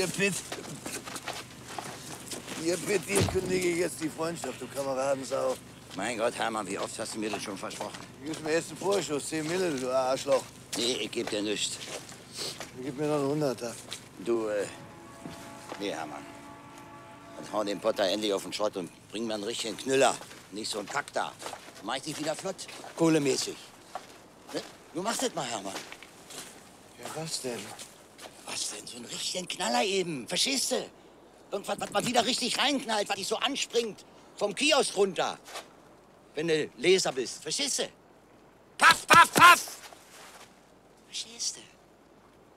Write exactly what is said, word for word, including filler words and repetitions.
Ihr Pitt. Ihr Pitt, dir kündige ich jetzt die Freundschaft, du Kameradensau. Mein Gott, Hermann, wie oft hast du mir das schon versprochen? Du gibst mir jetzt einen Vorschuss, zehn Mille, du Arschloch. Nee, ich geb dir nichts. Du gib mir noch einen Hunderter. Du, äh, nee, Hermann. Dann hau den Potter endlich auf den Schrott und bring mir einen richtigen Knüller. Nicht so einen Kack da. Dann mach ich dich wieder flott, kohlemäßig. Ne? Du machst das mal, Hermann. Ja, was denn? Was denn? So einen richtigen Knaller eben. Verstehst du? Irgendwas, was mal wieder richtig reinknallt, was dich so anspringt. Vom Kiosk runter. Wenn du Leser bist. Verstehst du? Paff, paff, paff! Verstehst du?